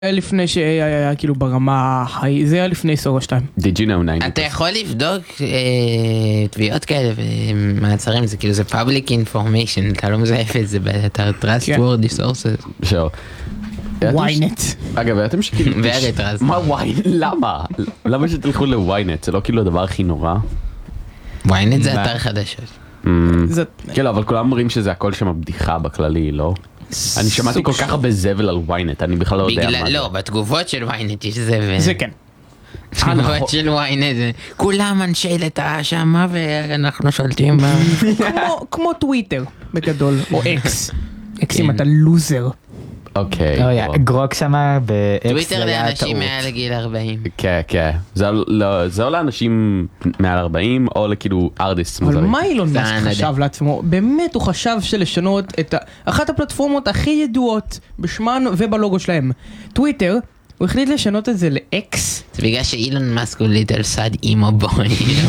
לפני שהיה כאילו ברמה, זה היה לפני סורה 2. Did you know 90? אתה יכול לבדוק תביעות כאלה ומעצרים, זה כאילו זה public information, אתה לא מזייף את זה באתר trustworthy sources. ynet. אגב, אתם שכאילו... והרטרז. מה וויינט? למה? למה שתלכו לוויינט? זה לא כאילו הדבר הכי נורא? ynet זה אתר חדשות. כן, אבל כולם אומרים שזה הכל שם בדיחה בכללי, לא? אני שמעתי כל כך הרבה זבל על וויינט, אני בכלל לא יודע מה זה. לא, בתגובות של ynet יש זבל. זה כן. בתגובות של ynet, כולם אנשי לטאה שמה ואנחנו שולטים בה. כמו טוויטר בגדול, או אקס. אקס אם אתה לוזר. אוקיי. גרוק שמה באקס טוויטר היה טעות. לאנשים מעל לגיל 40. כן, כן. זה או לאנשים מעל 40, או לכאילו ארטיסט. אבל מה אילון מאסק חשב לעצמו? באמת הוא חשב שלשנות את אחת הפלטפורמות הכי ידועות בשמן ובלוגו שלהם. טוויטר, הוא החליט לשנות את זה לאקס. זה בגלל שאילון מאסק הוא ליטל סאד אימו בוי.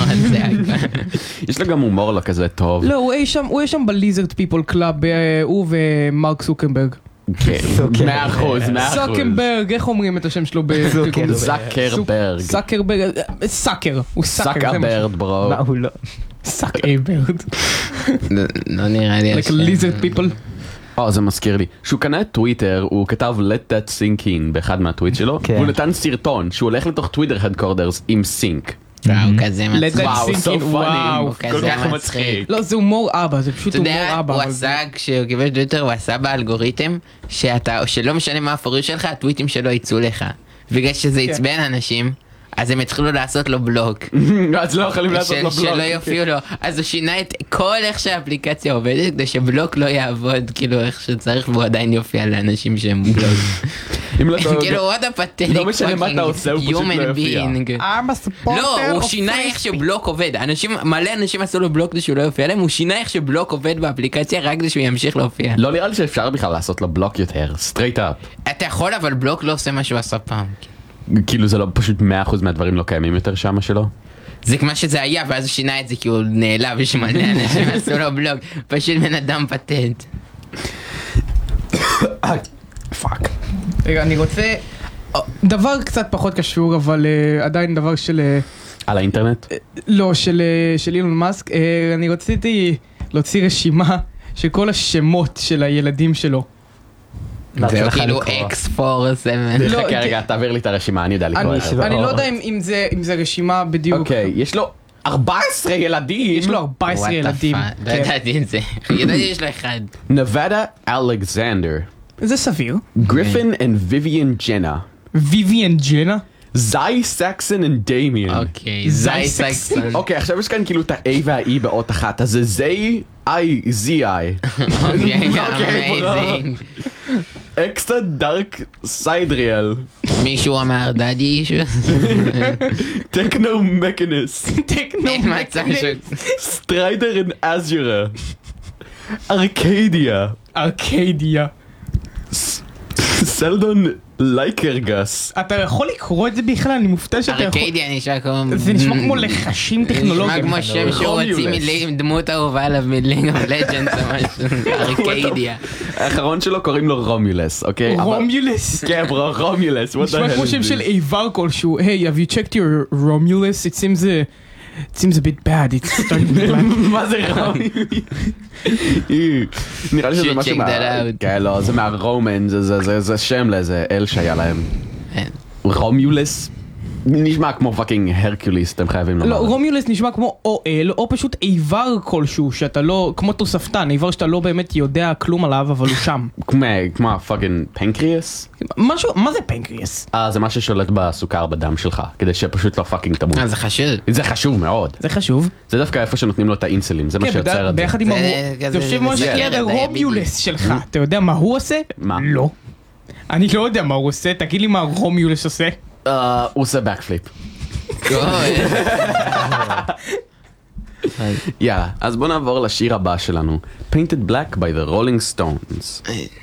יש לו גם הומור לא כזה טוב. לא, הוא אי שם בליזרד פיפול קלאב, הוא ומרק סוקנברג. מאה אחוז. סוקנברג, איך אומרים את השם שלו? זקרברג. סאקר, הוא סאקר. סאקרברד, ברו. מה הוא לא? סאקרברד. לא נראה לי. like lizard people. זה מזכיר לי. שהוא קנה את טוויטר, הוא כתב let that sink in באחד מהטוויט שלו, והוא נתן סרטון שהוא הולך לתוך טוויטר headquarters עם סינק. וואו, כזה מצחיק. וואו, so וואו, funny. כל כך מצחיק. לא, זה הומור אבא, זה פשוט אתה הומור יודע, אבא. הוא עשה, כשהוא קיבל טוויטר, הוא עשה באלגוריתם, שלא משנה מה הפוריות שלך, הטוויטים שלו יצאו לך. בגלל שזה יצבן אנשים, אז הם התחילו לעשות לו בלוק. אז לא יכולים לעשות לו בלוק. שלא יופיעו לו. אז הוא שינה את כל איך שהאפליקציה עובדת, כדי שבלוק לא יעבוד, כאילו איך שצריך, והוא עדיין יופיע לאנשים שהם בלוק. כאילו, what a pathetic לא משנה מה אתה עושה, הוא פשוט לא יופיע. לא, הוא שינה איך שבלוק עובד. מלא אנשים עשו לו בלוק כדי שהוא לא יופיע להם, הוא שינה איך שבלוק עובד באפליקציה רק כדי שהוא ימשיך להופיע. לא נראה לי שאפשר בכלל לעשות לו בלוק יותר, straight up. אתה יכול, אבל בלוק לא עושה מה שהוא עשה פעם. כאילו זה לא פשוט 100% מהדברים לא קיימים יותר שמה שלו? זה כמו שזה היה, ואז הוא שינה את זה כי הוא נעלב ושמלא אנשים עשו לו בלוג. פשוט בן אדם פטנט. פאק. רגע, אני רוצה דבר קצת פחות קשור, אבל עדיין דבר של... על האינטרנט? לא, של אילון מאסק. אני רציתי להוציא רשימה של כל השמות של הילדים שלו. זה כאילו X47. חכה רגע, תעביר לי את הרשימה, אני יודע לקרוא את זה. אני לא יודע אם זה רשימה בדיוק. אוקיי, יש לו 14 ילדים. יש לו 14 ילדים. לא ידעתי את זה. ידעתי יש לו אחד. נבדה אלכסנדר. זה סביר. גריפין וויביאן ג'נה. ויביאן ג'נה? זי סקסון ודמיאן. אוקיי, זי סקסון. אוקיי, עכשיו יש כאן כאילו את ה-A וה-E באות אחת, אז זה זי, I, Z-I. אוקיי, אמייזינג. אקסטרה דארק סיידריאל. מישהו אמר דאדי אישו? טכנו מקנס. אין מצב סטריידר אין אז'רה. ארקדיה. ארקדיה. סלדון לייקרגס. אתה יכול לקרוא את זה בכלל? אני מופתע שאתה יכול... ארקדיה נשמע כמו... זה נשמע כמו לחשים טכנולוגיים. נשמע כמו שם שהוא הוציא מילים, דמות אהובה עליו מלינג אוף לג'נדס או משהו. ארקדיה. האחרון שלו קוראים לו רומיולס, אוקיי? רומיולס? כן, רומיולס. נשמע כמו שם של איבר כלשהו. Hey, have you checked your Romulus? It seems a bit bad. It's starting to black. מה זה רומיולס? נראה לי שזה משהו כן, לא, זה מהרומן, זה שם לאיזה אל שהיה להם. רומיולס נשמע כמו פאקינג הרקוליס, אתם חייבים לומר. לא, רומיולס נשמע כמו או אל, או פשוט איבר כלשהו, שאתה לא, כמו תוספתן, איבר שאתה לא באמת יודע כלום עליו, אבל הוא שם. כמו פאקינג פנקריאס? משהו, מה זה פנקריאס? זה מה ששולט בסוכר בדם שלך, כדי שפשוט לא פאקינג תמות. זה חשוב. זה חשוב מאוד. זה חשוב. זה דווקא איפה שנותנים לו את האינסולין, זה מה שיוצר את זה. ביחד עם זה יושב ממש ליד הרומיולס שלך, אתה יודע מה הוא עושה? מה? לא. אני לא יודע מה הוא עושה, תגיד לי מה רומיולס עושה. הוא עושה בקפליפ. יאללה, אז בוא נעבור לשיר הבא שלנו, Painted Black by the Rolling Stones.